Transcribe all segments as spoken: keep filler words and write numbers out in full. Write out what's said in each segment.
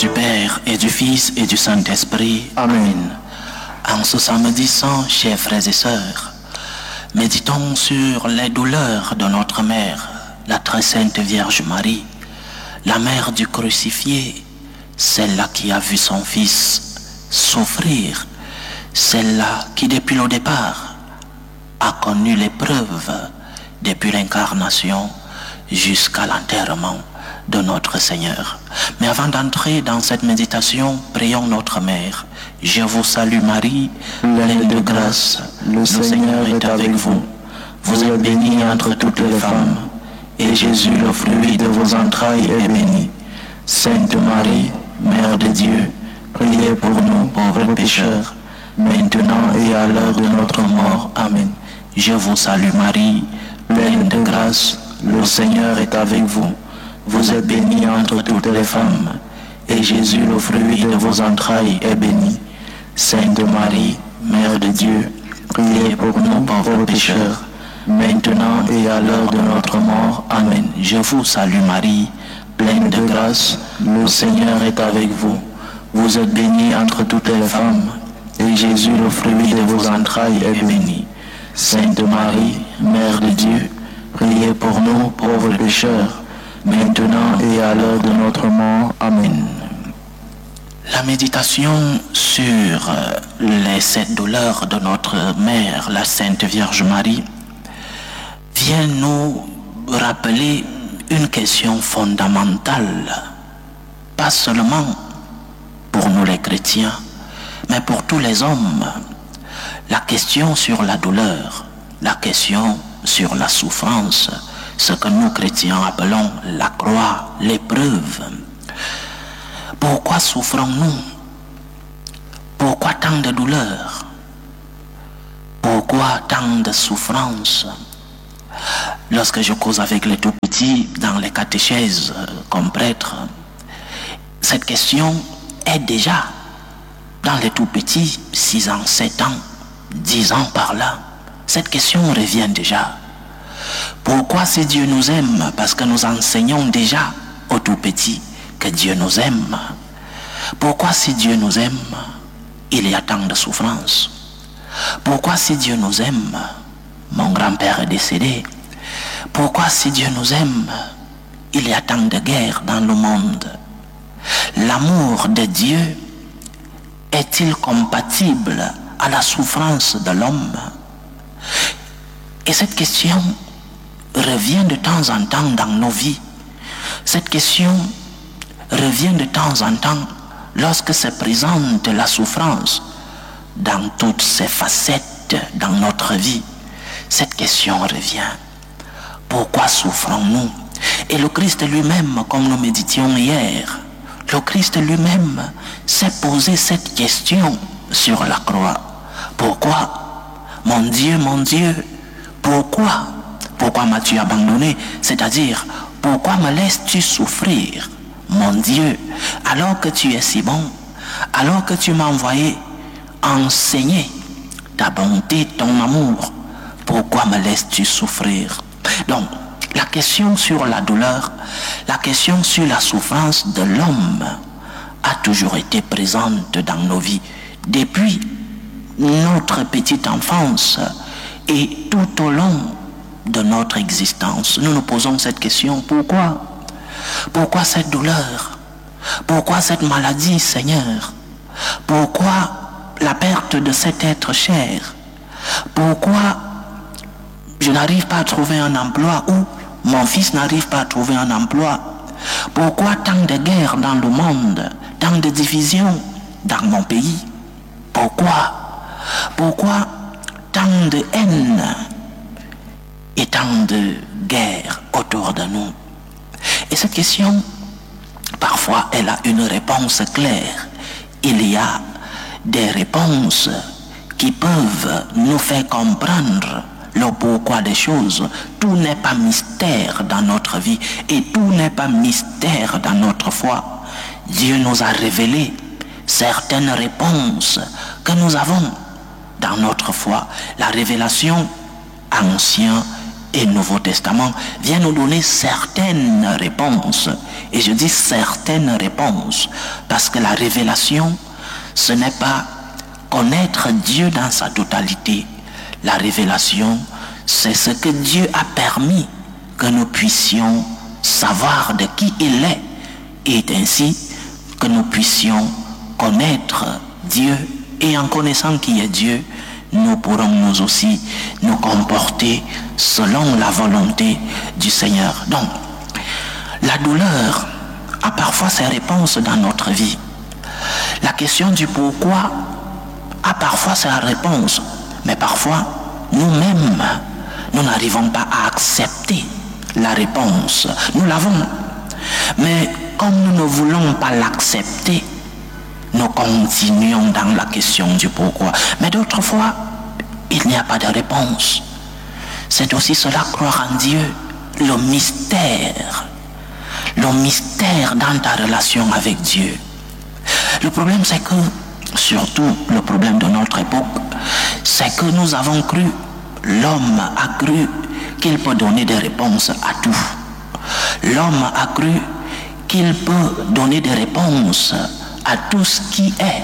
du Père et du Fils et du Saint-Esprit. Amen. En ce samedi saint, chers frères et sœurs, méditons sur les douleurs de notre mère, la très sainte Vierge Marie, la mère du crucifié, celle-là qui a vu son fils souffrir, celle-là qui depuis le départ a connu l'épreuve depuis l'incarnation jusqu'à l'enterrement de notre Seigneur. Mais avant d'entrer dans cette méditation, prions notre Mère. Je vous salue Marie, pleine de grâce, le Seigneur est avec vous. Vous êtes bénie entre toutes les femmes, et Jésus, le fruit de vos entrailles, est béni. Sainte Marie, Mère de Dieu, priez pour nous pauvres pécheurs, maintenant et à l'heure de notre mort. Amen. Je vous salue Marie, pleine de grâce, le Seigneur est avec vous. Vous êtes bénie entre toutes les femmes, et Jésus, le fruit de vos entrailles, est béni. Sainte Marie, Mère de Dieu, priez pour nous pauvres pécheurs, maintenant et à l'heure de notre mort. Amen. Je vous salue Marie, pleine de grâce, le Seigneur est avec vous. Vous êtes bénie entre toutes les femmes, et Jésus, le fruit de vos entrailles, est béni. Sainte Marie, Mère de Dieu, priez pour nous pauvres pécheurs, maintenant et à l'heure de notre mort. Amen. La méditation sur les sept douleurs de notre mère, la Sainte Vierge Marie, vient nous rappeler une question fondamentale, pas seulement pour nous les chrétiens, mais pour tous les hommes. La question sur la douleur, la question sur la souffrance, ce que nous chrétiens appelons la croix, l'épreuve. Pourquoi souffrons-nous? Pourquoi tant de douleurs? Pourquoi tant de souffrance? Lorsque je cause avec les tout petits dans les catéchèses comme prêtre, cette question est déjà dans les tout petits, six ans, sept ans, dix ans par là. Cette question revient déjà. Pourquoi si Dieu nous aime? Parce que nous enseignons déjà aux tout petits que Dieu nous aime. Pourquoi si Dieu nous aime, il y a tant de souffrance? Pourquoi si Dieu nous aime, mon grand-père est décédé? Pourquoi si Dieu nous aime, il y a tant de guerres dans le monde? L'amour de Dieu est-il compatible à la souffrance de l'homme? Et cette question revient de temps en temps dans nos vies. Cette question revient de temps en temps lorsque se présente la souffrance dans toutes ses facettes dans notre vie. Cette question revient. Pourquoi souffrons-nous? Et le Christ lui-même, comme nous méditions hier, le Christ lui-même s'est posé cette question sur la croix. Pourquoi? Mon Dieu, mon Dieu, pourquoi? Pourquoi m'as-tu abandonné? C'est-à-dire, pourquoi me laisses-tu souffrir, mon Dieu, alors que tu es si bon, alors que tu m'as envoyé enseigner ta bonté, ton amour? Pourquoi me laisses-tu souffrir? Donc, la question sur la douleur, la question sur la souffrance de l'homme a toujours été présente dans nos vies depuis notre petite enfance et tout au long de notre existence. Nous nous posons cette question. Pourquoi? Pourquoi cette douleur? Pourquoi cette maladie, Seigneur? Pourquoi la perte de cet être cher? Pourquoi je n'arrive pas à trouver un emploi ou mon fils n'arrive pas à trouver un emploi? Pourquoi tant de guerres dans le monde, tant de divisions dans mon pays? Pourquoi? Pourquoi tant de haine et tant de guerre autour de nous? Et cette question, parfois, elle a une réponse claire. Il y a des réponses qui peuvent nous faire comprendre le pourquoi des choses. Tout n'est pas mystère dans notre vie et tout n'est pas mystère dans notre foi. Dieu nous a révélé certaines réponses que nous avons dans notre foi. La révélation Ancien et Nouveau Testament vient nous donner certaines réponses. Et je dis certaines réponses parce que la révélation, ce n'est pas connaître Dieu dans sa totalité. La révélation, c'est ce que Dieu a permis que nous puissions savoir de qui il est, et ainsi que nous puissions connaître Dieu, et en connaissant qui est Dieu, nous pourrons nous aussi nous comporter selon la volonté du Seigneur. Donc, la douleur a parfois ses réponses dans notre vie. La question du pourquoi a parfois ses réponses, mais parfois, nous-mêmes, nous n'arrivons pas à accepter la réponse. Nous l'avons, mais comme nous ne voulons pas l'accepter, nous continuons dans la question du pourquoi. Mais d'autres fois, il n'y a pas de réponse. C'est aussi cela, croire en Dieu, le mystère. Le mystère dans ta relation avec Dieu. Le problème, c'est que, surtout le problème de notre époque, c'est que nous avons cru, l'homme a cru qu'il peut donner des réponses à tout. L'homme a cru qu'il peut donner des réponses à tout ce qui est.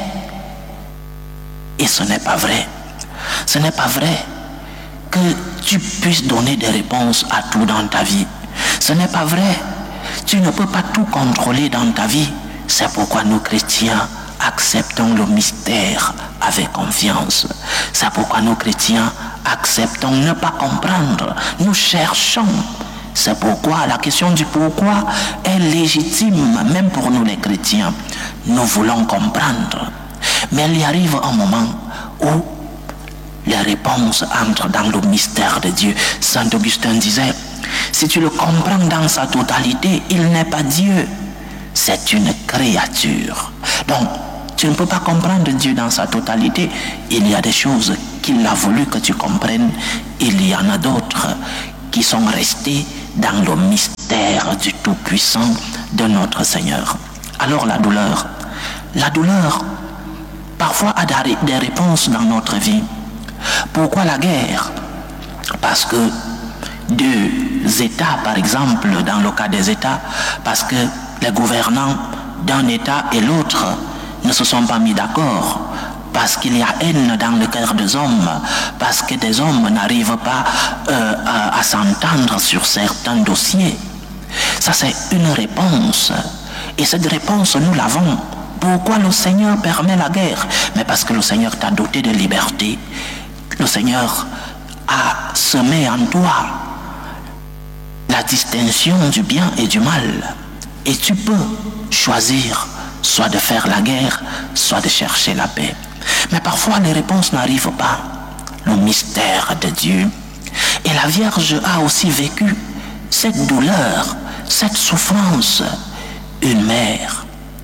Et ce n'est pas vrai. Ce n'est pas vrai que tu puisses donner des réponses à tout dans ta vie. Ce n'est pas vrai. Tu ne peux pas tout contrôler dans ta vie. C'est pourquoi nous chrétiens acceptons le mystère avec confiance. C'est pourquoi nous chrétiens acceptons ne pas comprendre. Nous cherchons. C'est pourquoi la question du pourquoi est légitime, même pour nous les chrétiens. Nous voulons comprendre. Mais il y arrive un moment où les réponses entrent dans le mystère de Dieu. Saint Augustin disait, si tu le comprends dans sa totalité, il n'est pas Dieu, c'est une créature. Donc, tu ne peux pas comprendre Dieu dans sa totalité. Il y a des choses qu'il a voulu que tu comprennes. Il y en a d'autres qui sont restées dans le mystère du Tout-Puissant de notre Seigneur. Alors la douleur, la douleur parfois a des réponses dans notre vie. Pourquoi la guerre? Parce que deux États, par exemple, dans le cas des États, parce que les gouvernants d'un État et l'autre ne se sont pas mis d'accord, parce qu'il y a haine dans le cœur des hommes, parce que des hommes n'arrivent pas euh, à, à s'entendre sur certains dossiers. Ça, c'est une réponse. Et cette réponse, nous l'avons. Pourquoi le Seigneur permet la guerre? Mais parce que le Seigneur t'a doté de liberté. Le Seigneur a semé en toi la distinction du bien et du mal. Et tu peux choisir soit de faire la guerre, soit de chercher la paix. Mais parfois les réponses n'arrivent pas. Le mystère de Dieu. Et la Vierge a aussi vécu cette douleur, cette souffrance. Une mère.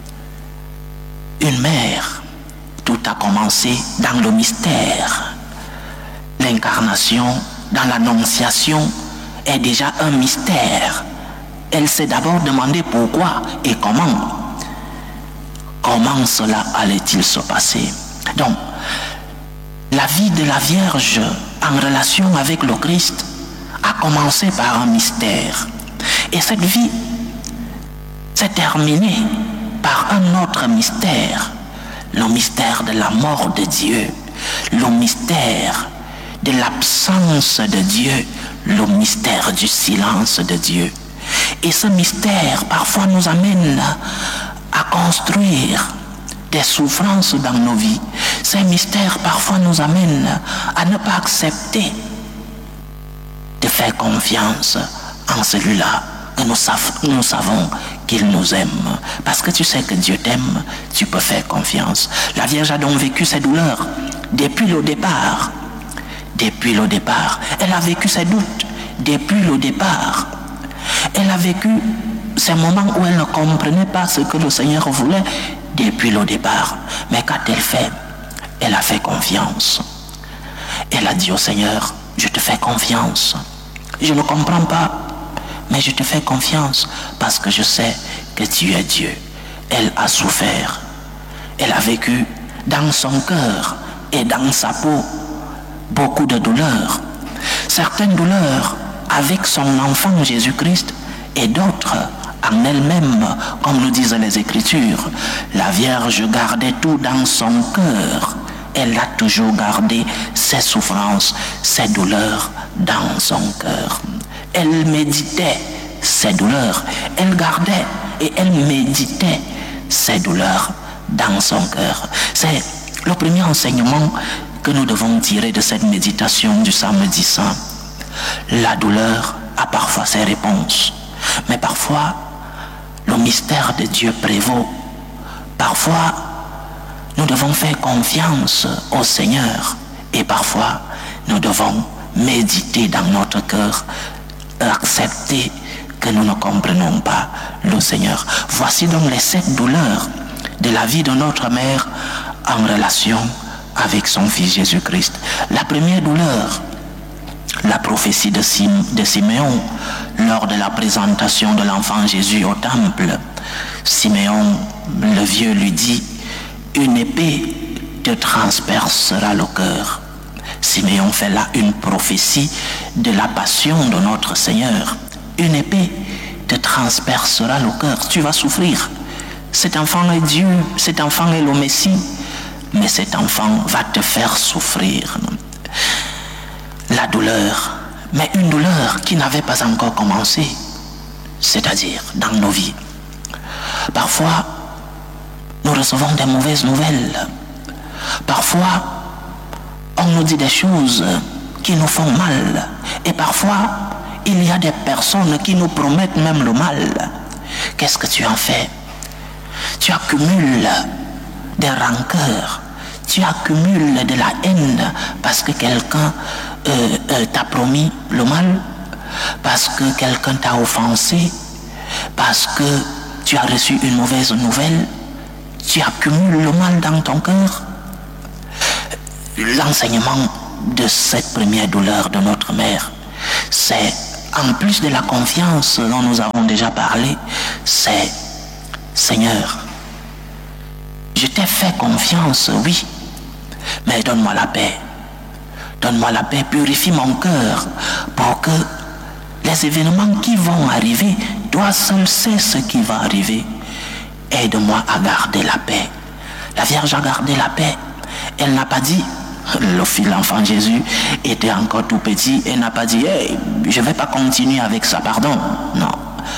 Une mère. Tout a commencé dans le mystère. L'incarnation, dans l'annonciation, est déjà un mystère. Elle s'est d'abord demandé pourquoi et comment. Comment cela allait-il se passer? Donc, la vie de la Vierge en relation avec le Christ a commencé par un mystère. Et cette vie s'est terminée par un autre mystère. Le mystère de la mort de Dieu. Le mystère de l'absence de Dieu. Le mystère du silence de Dieu. Et ce mystère parfois nous amène à construire des souffrances dans nos vies. Ces mystères parfois nous amènent à ne pas accepter de faire confiance en celui-là que nous, sav- nous savons qu'il nous aime. Parce que tu sais que Dieu t'aime, tu peux faire confiance. La Vierge a donc vécu ses douleurs depuis le départ. Depuis le départ. Elle a vécu ses doutes depuis le départ. Elle a vécu ces moments où elle ne comprenait pas ce que le Seigneur voulait depuis le départ. Mais qu'a-t-elle fait? Elle a fait confiance. Elle a dit au Seigneur, je te fais confiance. Je ne comprends pas, mais je te fais confiance parce que je sais que tu es Dieu. Elle a souffert. Elle a vécu dans son cœur et dans sa peau beaucoup de douleurs. Certaines douleurs avec son enfant Jésus-Christ et d'autres en elle-même, comme nous disent les Écritures. La Vierge gardait tout dans son cœur. Elle a toujours gardé ses souffrances, ses douleurs dans son cœur. Elle méditait ses douleurs. Elle gardait et elle méditait ses douleurs dans son cœur. C'est le premier enseignement que nous devons tirer de cette méditation du samedi saint. La douleur a parfois ses réponses, mais parfois le mystère de Dieu prévaut. Parfois, nous devons faire confiance au Seigneur et parfois, nous devons méditer dans notre cœur, accepter que nous ne comprenons pas le Seigneur. Voici donc les sept douleurs de la vie de notre mère en relation avec son fils Jésus-Christ. La première douleur, la prophétie de, Sim, de Siméon lors de la présentation de l'enfant Jésus au temple. Siméon, le vieux, lui dit: une épée te transpercera le cœur. Siméon fait là une prophétie de la passion de notre Seigneur. Une épée te transpercera le cœur. Tu vas souffrir. Cet enfant est Dieu, cet enfant est le Messie, mais cet enfant va te faire souffrir. La douleur, mais une douleur qui n'avait pas encore commencé, c'est-à-dire dans nos vies. Parfois, nous recevons des mauvaises nouvelles. Parfois, on nous dit des choses qui nous font mal. Et parfois, il y a des personnes qui nous promettent même le mal. Qu'est-ce que tu en fais? Tu accumules des rancœurs. Tu accumules de la haine parce que quelqu'un euh, euh, t'a promis le mal, parce que quelqu'un t'a offensé, parce que tu as reçu une mauvaise nouvelle. Tu accumules le mal dans ton cœur. L'enseignement de cette première douleur de notre mère, c'est, en plus de la confiance dont nous avons déjà parlé, c'est: Seigneur, je t'ai fait confiance, oui, mais donne-moi la paix. Donne-moi la paix, purifie mon cœur pour que les événements qui vont arriver, toi seul sais ce qui va arriver. Aide-moi à garder la paix. La Vierge a gardé la paix. Elle n'a pas dit, le fils, l'enfant Jésus était encore tout petit, elle n'a pas dit: hey, je ne vais pas continuer avec ça, pardon. Non.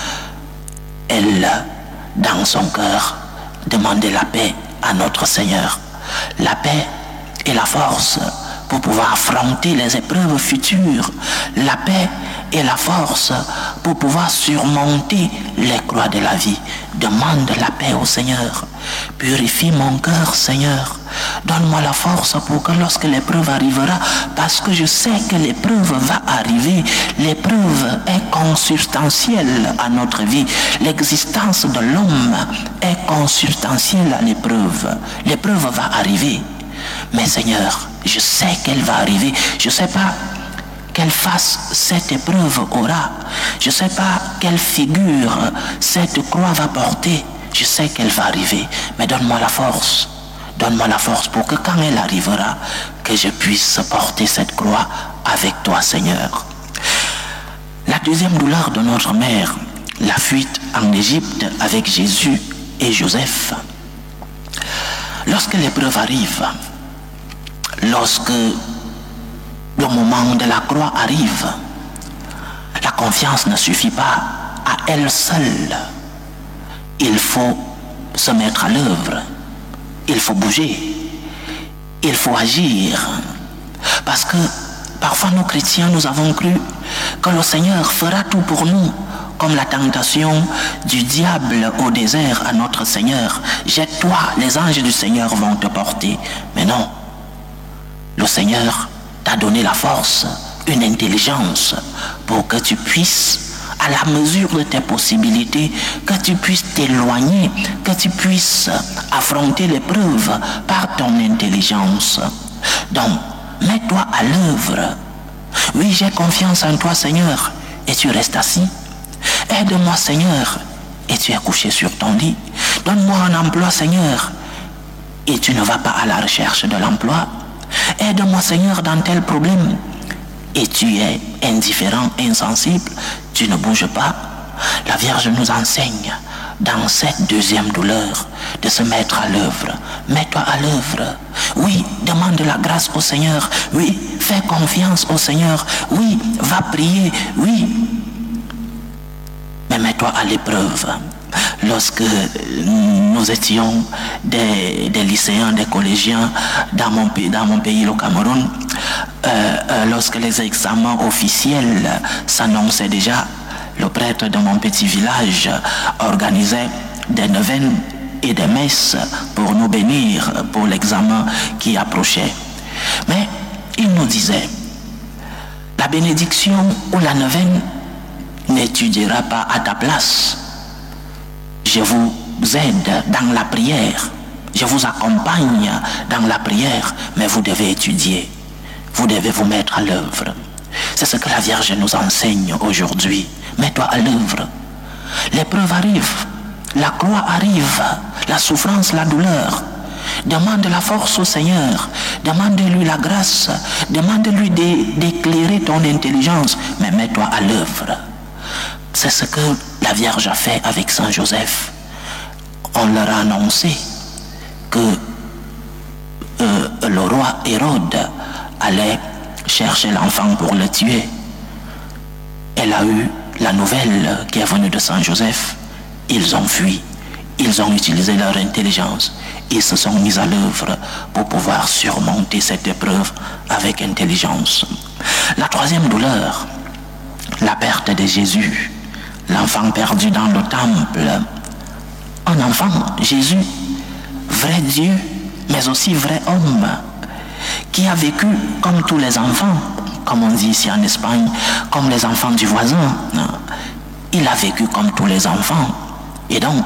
Elle, dans son cœur, demandait la paix à notre Seigneur. La paix et la force pour pouvoir affronter les épreuves futures. La paix et la force pour pouvoir surmonter les croix de la vie. Demande la paix au Seigneur. Purifie mon cœur, Seigneur. Donne-moi la force pour que lorsque l'épreuve arrivera, parce que je sais que l'épreuve va arriver, l'épreuve est consubstantielle à notre vie. L'existence de l'homme est consubstantielle à l'épreuve. L'épreuve va arriver. Mais Seigneur, je sais qu'elle va arriver. Je ne sais pas quelle face cette épreuve aura. Je ne sais pas quelle figure cette croix va porter. Je sais qu'elle va arriver. Mais donne-moi la force. Donne-moi la force pour que quand elle arrivera, que je puisse porter cette croix avec toi, Seigneur. La deuxième douleur de notre mère, la fuite en Égypte avec Jésus et Joseph. Lorsque l'épreuve arrive, lorsque le moment de la croix arrive, la confiance ne suffit pas à elle seule. Il faut se mettre à l'œuvre. Il faut bouger. Il faut agir. Parce que parfois nous chrétiens, nous avons cru que le Seigneur fera tout pour nous, comme la tentation du diable au désert à notre Seigneur. Jette-toi, les anges du Seigneur vont te porter. Mais non. Le Seigneur t'a donné la force, une intelligence pour que tu puisses, à la mesure de tes possibilités, que tu puisses t'éloigner, que tu puisses affronter l'épreuve par ton intelligence. Donc, mets-toi à l'œuvre. Oui, j'ai confiance en toi, Seigneur, et tu restes assis. Aide-moi, Seigneur, et tu es couché sur ton lit. Donne-moi un emploi, Seigneur, et tu ne vas pas à la recherche de l'emploi. Aide-moi, Seigneur, dans tel problème, et tu es indifférent, insensible, tu ne bouges pas. La Vierge nous enseigne dans cette deuxième douleur de se mettre à l'œuvre. Mets-toi à l'œuvre. Oui, demande la grâce au Seigneur. Oui, fais confiance au Seigneur. Oui, va prier. Oui, mais mets-toi à l'épreuve. Lorsque nous étions des, des lycéens, des collégiens dans mon pays, dans mon pays le Cameroun, euh, euh, lorsque les examens officiels s'annonçaient déjà, le prêtre de mon petit village organisait des neuvaines et des messes pour nous bénir pour l'examen qui approchait. Mais il nous disait, la bénédiction ou la neuvaine n'étudiera pas à ta place. Je vous aide dans la prière, je vous accompagne dans la prière, mais vous devez étudier, vous devez vous mettre à l'œuvre. C'est ce que la Vierge nous enseigne aujourd'hui. Mets-toi à l'œuvre. L'épreuve arrive, la croix arrive, la souffrance, la douleur. Demande la force au Seigneur, demande-lui la grâce, demande-lui d'éclairer ton intelligence, mais mets-toi à l'œuvre. C'est ce que la Vierge a fait avec Saint Joseph. On leur a annoncé que euh, le roi Hérode allait chercher l'enfant pour le tuer. Elle a eu la nouvelle qui est venue de Saint Joseph. Ils ont fui, ils ont utilisé leur intelligence, ils se sont mis à l'œuvre pour pouvoir surmonter cette épreuve avec intelligence. La troisième douleur, la perte de Jésus, l'enfant perdu dans le temple. Un enfant, Jésus, vrai Dieu, mais aussi vrai homme, qui a vécu comme tous les enfants, comme on dit ici en Espagne, comme les enfants du voisin. Il a vécu comme tous les enfants. Et donc,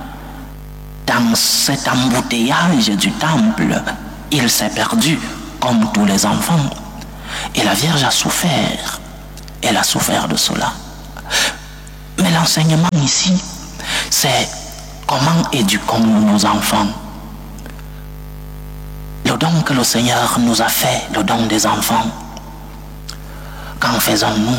dans cet embouteillage du temple, il s'est perdu comme tous les enfants. Et la Vierge a souffert. Elle a souffert de cela. Mais l'enseignement ici, c'est comment éduquons-nous nos enfants. Le don que le Seigneur nous a fait, le don des enfants, qu'en faisons-nous?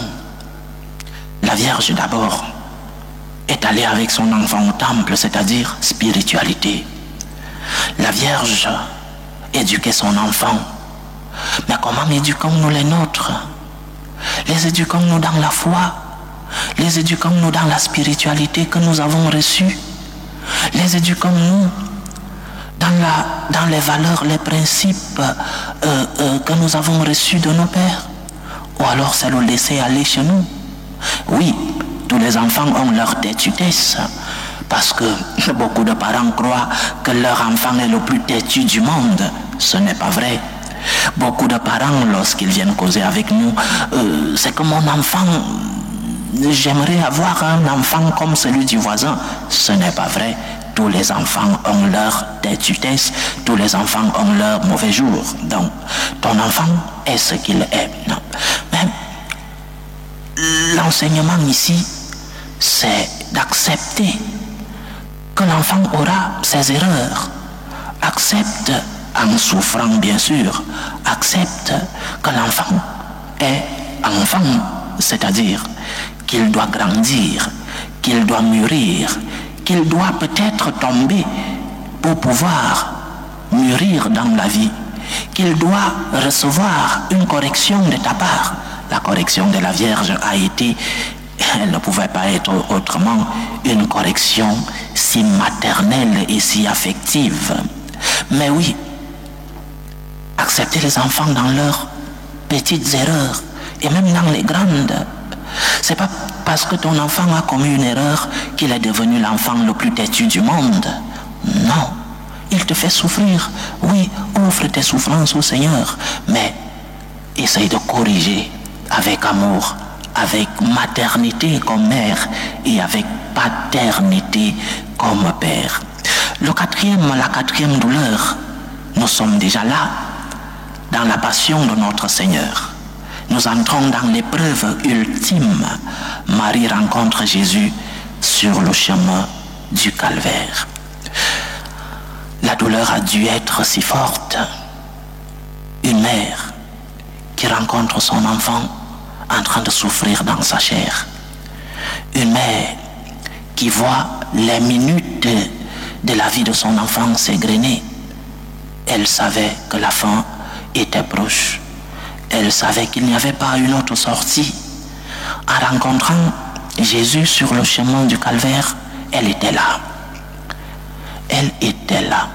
La Vierge d'abord est allée avec son enfant au temple, c'est-à-dire spiritualité. La Vierge éduquait son enfant. Mais comment éduquons-nous les nôtres? Les éduquons-nous dans la foi? Les éduquons-nous dans la spiritualité que nous avons reçue? Les éduquons-nous dans, la, dans les valeurs, les principes euh, euh, que nous avons reçus de nos pères? Ou alors c'est le laisser aller chez nous? Oui, tous les enfants ont leur têtutesse, parce que beaucoup de parents croient que leur enfant est le plus têtu du monde. Ce n'est pas vrai. Beaucoup de parents, lorsqu'ils viennent causer avec nous, euh, c'est que mon enfant, j'aimerais avoir un enfant comme celui du voisin. Ce n'est pas vrai. Tous les enfants ont leur têtutesse, tous les enfants ont leur mauvais jour. Donc, ton enfant est ce qu'il est. Non. Mais l'enseignement ici, c'est d'accepter que l'enfant aura ses erreurs. Accepte, en souffrant bien sûr, accepte que l'enfant est enfant, c'est-à-dire qu'il doit grandir, qu'il doit mûrir, qu'il doit peut-être tomber pour pouvoir mûrir dans la vie, qu'il doit recevoir une correction de ta part. La correction de la Vierge a été, elle ne pouvait pas être autrement, une correction si maternelle et si affective. Mais oui, accepter les enfants dans leurs petites erreurs et même dans les grandes. C'est pas parce que ton enfant a commis une erreur qu'il est devenu l'enfant le plus têtu du monde. Non, il te fait souffrir. Oui, offre tes souffrances au Seigneur, mais essaye de corriger avec amour, avec maternité comme mère et avec paternité comme père. Le quatrième, la quatrième douleur, nous sommes déjà là, dans la passion de notre Seigneur. Nous entrons dans l'épreuve ultime. Marie rencontre Jésus sur le chemin du calvaire. La douleur a dû être si forte. Une mère qui rencontre son enfant en train de souffrir dans sa chair. Une mère qui voit les minutes de, de la vie de son enfant s'égrener. Elle savait que la fin était proche. Elle savait qu'il n'y avait pas une autre sortie. En rencontrant Jésus sur le chemin du calvaire, elle était là. Elle était là.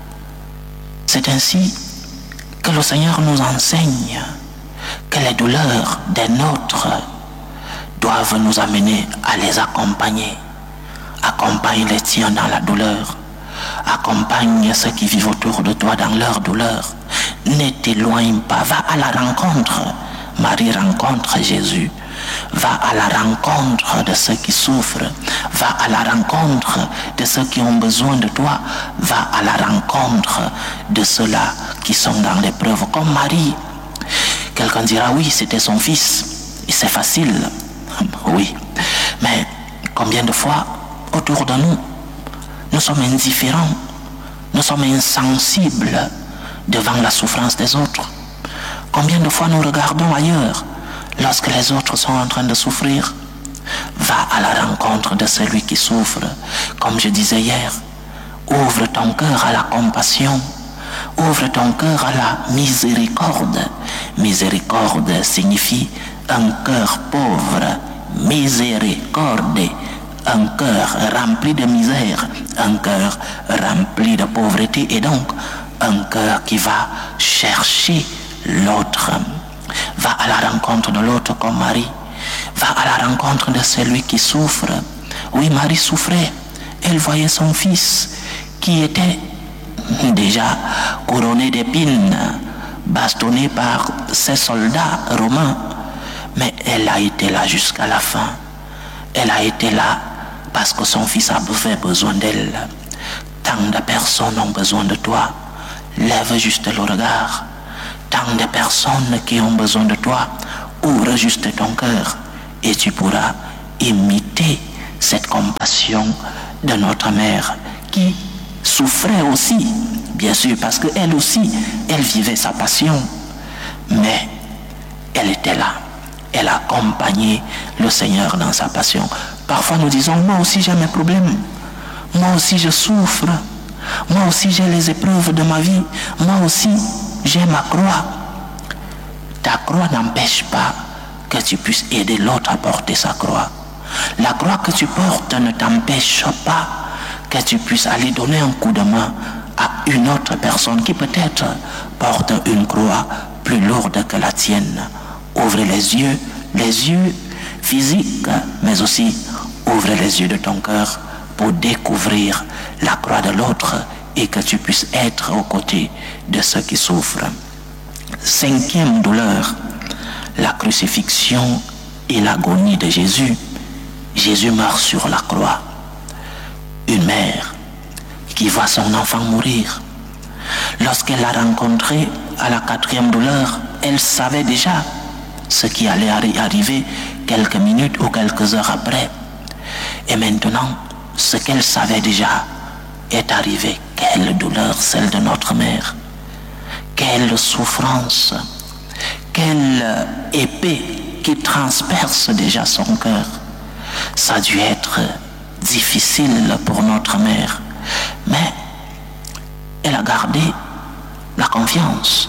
C'est ainsi que le Seigneur nous enseigne que les douleurs des nôtres doivent nous amener à les accompagner. Accompagne les tiens dans la douleur. Accompagne ceux qui vivent autour de toi dans leur douleur. Ne t'éloigne pas, va à la rencontre. Marie rencontre Jésus. Va à la rencontre de ceux qui souffrent. Va à la rencontre de ceux qui ont besoin de toi. Va à la rencontre de ceux-là qui sont dans l'épreuve. Comme Marie. Quelqu'un dira, oui, c'était son fils. Et c'est facile. Oui. Mais combien de fois, autour de nous, nous sommes indifférents. Nous sommes insensibles devant la souffrance des autres. Combien de fois nous regardons ailleurs lorsque les autres sont en train de souffrir? Va à la rencontre de celui qui souffre. Comme je disais hier, ouvre ton cœur à la compassion. Ouvre ton cœur à la miséricorde. Miséricorde signifie un cœur pauvre. Miséricorde, un cœur rempli de misère, un cœur rempli de pauvreté et donc un cœur qui va chercher l'autre. Va à la rencontre de l'autre comme Marie. Va à la rencontre de celui qui souffre. Oui, Marie souffrait. Elle voyait son fils qui était déjà couronné d'épines, bastonné par ses soldats romains. Mais elle a été là jusqu'à la fin. Elle a été là parce que son fils avait besoin d'elle. Tant de personnes ont besoin de toi. Lève juste le regard. Tant de personnes qui ont besoin de toi, ouvre juste ton cœur et tu pourras imiter cette compassion de notre mère qui souffrait aussi, bien sûr, parce qu'elle aussi, elle vivait sa passion. Mais elle était là. Elle accompagnait le Seigneur dans sa passion. Parfois nous disons, moi aussi j'ai mes problèmes. Moi aussi je souffre. Moi aussi j'ai les épreuves de ma vie. Moi aussi j'ai ma croix. Ta croix n'empêche pas que tu puisses aider l'autre à porter sa croix. La croix que tu portes ne t'empêche pas que tu puisses aller donner un coup de main à une autre personne qui peut-être porte une croix plus lourde que la tienne. Ouvre les yeux, les yeux physiques, mais aussi ouvre les yeux de ton cœur pour découvrir la croix de l'autre et que tu puisses être aux côtés de ceux qui souffrent. Cinquième douleur, la crucifixion et l'agonie de Jésus. Jésus meurt sur la croix. Une mère qui voit son enfant mourir. Lorsqu'elle l'a rencontré à la quatrième douleur, elle savait déjà ce qui allait arriver quelques minutes ou quelques heures après. Et maintenant, ce qu'elle savait déjà est arrivé. Quelle douleur, celle de notre mère. Quelle souffrance. Quelle épée qui transperce déjà son cœur. Ça a dû être difficile pour notre mère. Mais elle a gardé la confiance.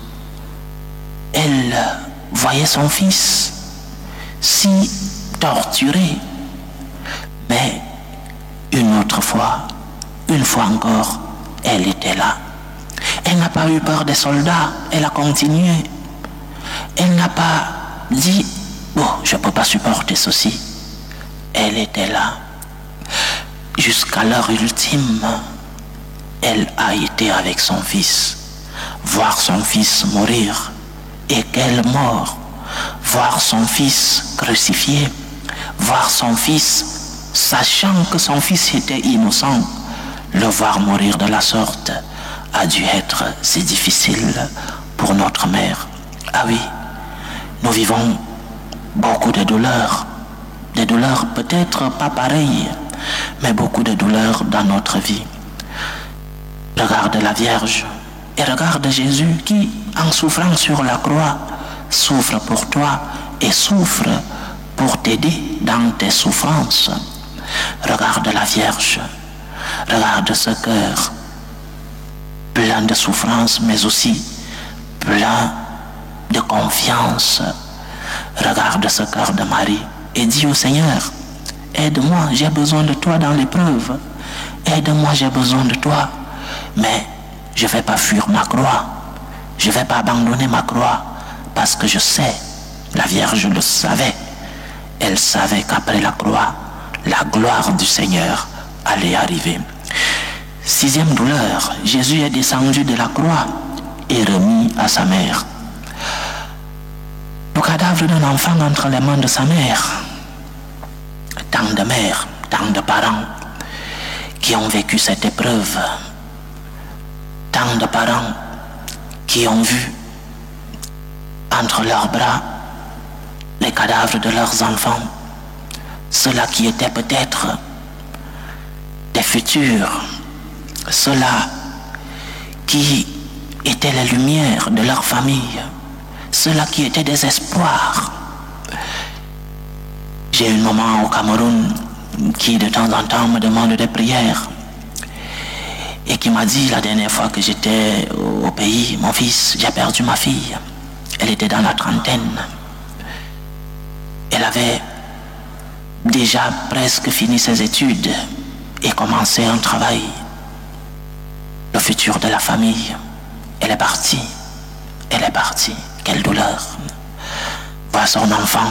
Elle voyait son fils si torturé. Mais une autre fois, une fois encore, elle était là. Elle n'a pas eu peur des soldats, elle a continué. Elle n'a pas dit, bon, je ne peux pas supporter ceci. Elle était là. Jusqu'à l'heure ultime, elle a été avec son fils. Voir son fils mourir. Et quelle mort! Voir son fils crucifié. Voir son fils, sachant que son fils était innocent, le voir mourir de la sorte a dû être si difficile pour notre mère. Ah oui, nous vivons beaucoup de douleurs. Des douleurs peut-être pas pareilles, mais beaucoup de douleurs dans notre vie. Regarde la Vierge et regarde Jésus qui, en souffrant sur la croix, souffre pour toi et souffre pour t'aider dans tes souffrances. Regarde la Vierge, regarde ce cœur plein de souffrance, mais aussi plein de confiance. Regarde ce cœur de Marie et dis au Seigneur, aide-moi, j'ai besoin de toi dans l'épreuve. Aide-moi, j'ai besoin de toi. Mais je ne vais pas fuir ma croix. Je ne vais pas abandonner ma croix parce que je sais, la Vierge le savait. Elle savait qu'après la croix, la gloire du Seigneur allait arriver. Sixième douleur, Jésus est descendu de la croix et remis à sa mère. Le cadavre d'un enfant entre les mains de sa mère. Tant de mères, tant de parents qui ont vécu cette épreuve. Tant de parents qui ont vu entre leurs bras les cadavres de leurs enfants, ceux-là qui étaient peut-être des futurs, ceux-là qui étaient les lumières de leur famille, ceux-là qui étaient des espoirs. J'ai une maman au Cameroun qui de temps en temps me demande des prières et qui m'a dit la dernière fois que j'étais au pays, mon fils, j'ai perdu ma fille. Elle était dans la trentaine. Elle avait déjà presque fini ses études et commencé un travail. Le futur de la famille. Elle est partie. Elle est partie. Quelle douleur. Voir son enfant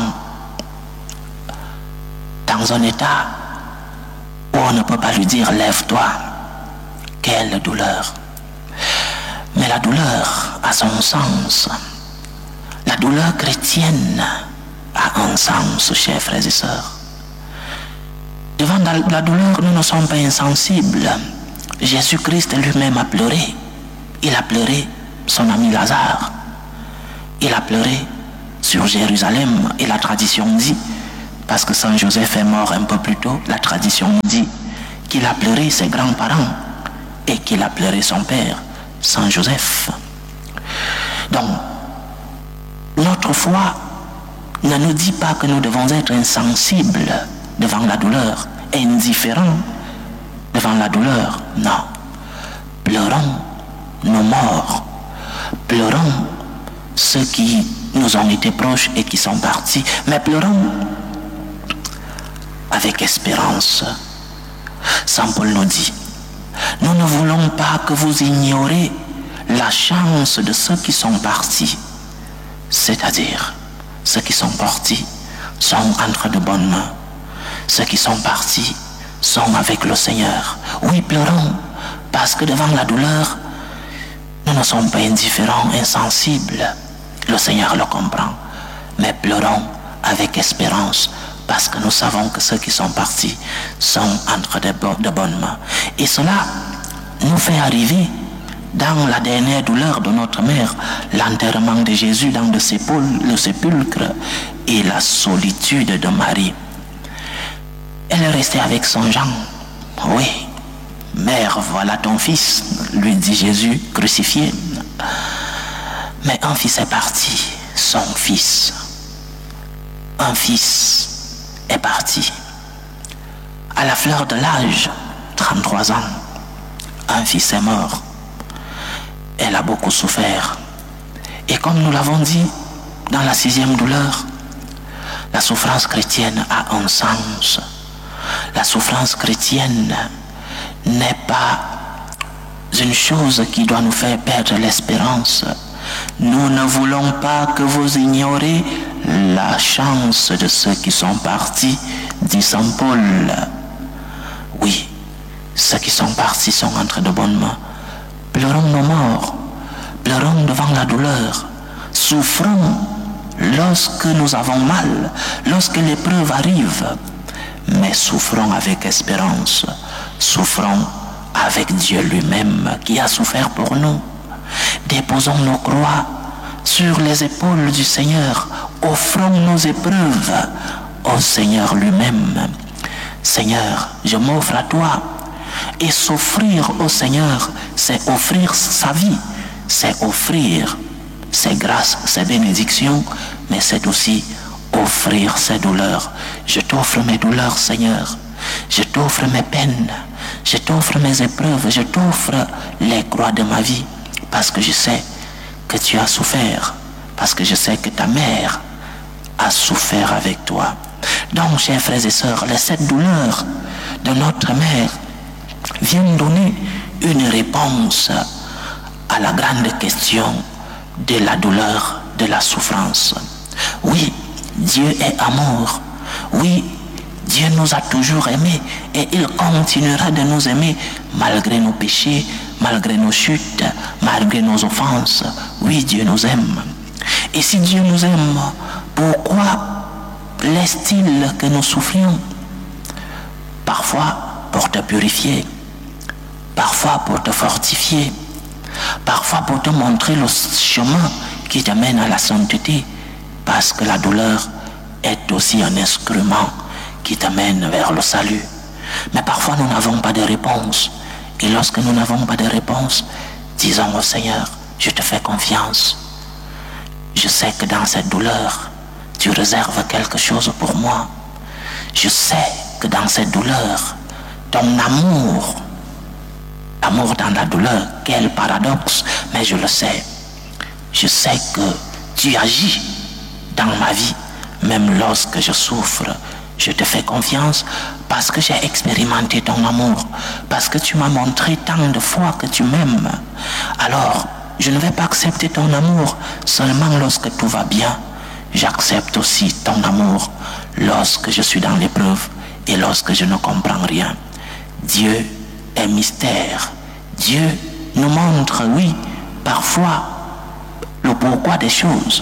dans un état où on ne peut pas lui dire lève-toi. Quelle douleur. Mais la douleur a son sens. La douleur chrétienne a un sens, chers frères et sœurs. Devant la douleur, nous ne sommes pas insensibles. Jésus-Christ lui-même a pleuré. Il a pleuré son ami Lazare. Il a pleuré sur Jérusalem. Et la tradition dit, parce que Saint Joseph est mort un peu plus tôt, la tradition dit qu'il a pleuré ses grands-parents et qu'il a pleuré son père, Saint Joseph. Donc, notre foi ne nous dit pas que nous devons être insensibles devant la douleur, indifférents devant la douleur. Non. Pleurons nos morts. Pleurons ceux qui nous ont été proches et qui sont partis. Mais pleurons avec espérance. Saint Paul nous dit, nous ne voulons pas que vous ignorez la chance de ceux qui sont partis. C'est-à-dire, ceux qui sont partis sont entre de bonnes mains. Ceux qui sont partis sont avec le Seigneur. Oui, pleurons, parce que devant la douleur, nous ne sommes pas indifférents, insensibles. Le Seigneur le comprend. Mais pleurons avec espérance, parce que nous savons que ceux qui sont partis sont entre de, bo- de bonnes mains. Et cela nous fait arriver dans la dernière douleur de notre mère, l'enterrement de Jésus dans le sépulcre et la solitude de Marie. Elle est restée avec son Jean. Oui, mère, voilà ton fils, lui dit Jésus crucifié. Mais un fils est parti, son fils. Un fils est parti. À la fleur de l'âge, trente-trois ans, un fils est mort. Elle a beaucoup souffert. Et comme nous l'avons dit dans la sixième douleur, la souffrance chrétienne a un sens. La souffrance chrétienne n'est pas une chose qui doit nous faire perdre l'espérance. Nous ne voulons pas que vous ignorez la chance de ceux qui sont partis, dit Saint Paul. Oui, ceux qui sont partis sont entre de bonnes mains. Pleurons nos morts, pleurons devant la douleur, souffrons lorsque nous avons mal, lorsque l'épreuve arrive, mais souffrons avec espérance, souffrons avec Dieu lui-même qui a souffert pour nous. Déposons nos croix sur les épaules du Seigneur, offrons nos épreuves au Seigneur lui-même. Seigneur, je m'offre à toi. Et s'offrir au Seigneur, c'est offrir sa vie, c'est offrir ses grâces, ses bénédictions, mais c'est aussi offrir ses douleurs. Je t'offre mes douleurs, Seigneur. Je t'offre mes peines. Je t'offre mes épreuves. Je t'offre les croix de ma vie. Parce que je sais que tu as souffert. Parce que je sais que ta mère a souffert avec toi. Donc, chers frères et sœurs, les sept douleurs de notre mère viennent donner une réponse à la grande question de la douleur, de la souffrance. Oui, Dieu est amour. Oui, Dieu nous a toujours aimés et il continuera de nous aimer malgré nos péchés, malgré nos chutes, malgré nos offenses. Oui, Dieu nous aime. Et si Dieu nous aime, pourquoi laisse-t-il que nous souffrions? Parfois pour te purifier, parfois pour te fortifier, parfois pour te montrer le chemin qui t'amène à la sainteté, parce que la douleur est aussi un instrument qui t'amène vers le salut. Mais parfois nous n'avons pas de réponse. Et lorsque nous n'avons pas de réponse, disons au Seigneur, je te fais confiance. Je sais que dans cette douleur, tu réserves quelque chose pour moi. Je sais que dans cette douleur, ton amour, l'amour dans la douleur, quel paradoxe, mais je le sais. Je sais que tu agis dans ma vie, même lorsque je souffre. Je te fais confiance parce que j'ai expérimenté ton amour, parce que tu m'as montré tant de fois que tu m'aimes. Alors, je ne vais pas accepter ton amour seulement lorsque tout va bien. J'accepte aussi ton amour lorsque je suis dans l'épreuve et lorsque je ne comprends rien. Dieu est mystère. Dieu nous montre, oui, parfois le pourquoi des choses,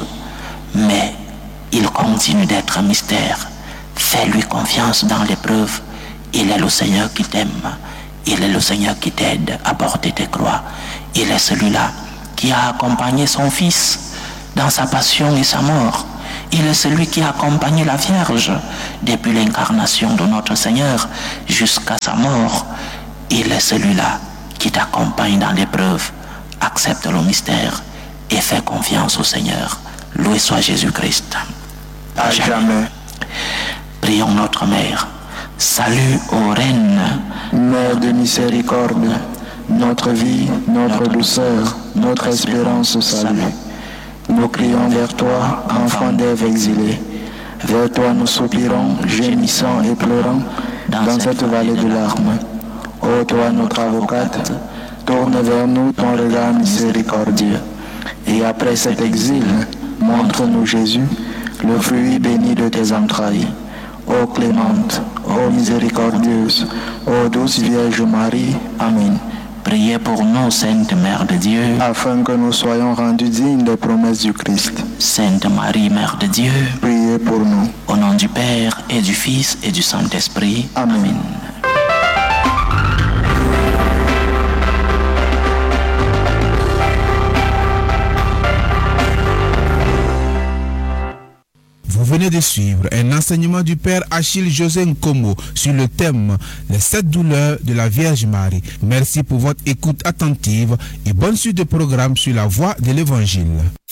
mais il continue d'être mystère. Fais-lui confiance dans l'épreuve. Il est le Seigneur qui t'aime. Il est le Seigneur qui t'aide à porter tes croix. Il est celui-là qui a accompagné son Fils dans sa passion et sa mort. Il est celui qui a accompagné la Vierge depuis l'incarnation de notre Seigneur jusqu'à sa mort. Il est celui-là qui t'accompagne dans l'épreuve. Accepte le mystère et fais confiance au Seigneur. Loué soit Jésus-Christ. À jamais. Prions notre Mère. Salut ô Reine, Mère de miséricorde, notre vie, notre douceur, notre espérance au salut. Nous crions vers toi, enfant d'Ève exilée. Vers toi nous soupirons, gémissant et pleurant, dans cette vallée de larmes. Ô toi notre avocate, tourne vers nous ton regard miséricordieux. Et après cet exil, montre-nous Jésus, le fruit béni de tes entrailles. Ô clémente, ô miséricordieuse, ô douce Vierge Marie, Amen. priez pour nous, Sainte Mère de Dieu, Afin que nous soyons rendus dignes des promesses du Christ. Sainte Marie, Mère de Dieu, Priez pour nous. au nom du Père et du Fils et du Saint-Esprit. Amen. Amen. Vous venez de suivre un enseignement du Père Achille José Nkomo sur le thème « Les sept douleurs de la Vierge Marie ». Merci pour votre écoute attentive et bonne suite de programme sur la voie de l'Évangile.